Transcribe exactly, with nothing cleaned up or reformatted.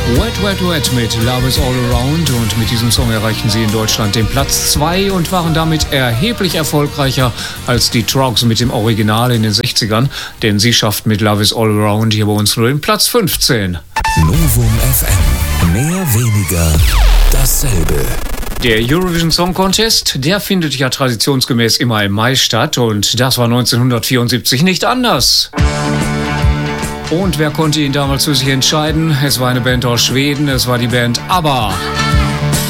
Wet Wet Wet mit Love is All Around, und mit diesem Song erreichten sie in Deutschland den Platz zwei und waren damit erheblich erfolgreicher als die Troggs mit dem Original in den sechzigern, denn sie schafften mit Love is All Around hier bei uns nur den Platz fünfzehn. Novum F M. Mehr, weniger, dasselbe. Der Eurovision Song Contest, der findet ja traditionsgemäß immer im Mai statt, und das war neunzehnhundertvierundsiebzig nicht anders. Und wer konnte ihn damals für sich entscheiden? Es war eine Band aus Schweden, es war die Band ABBA.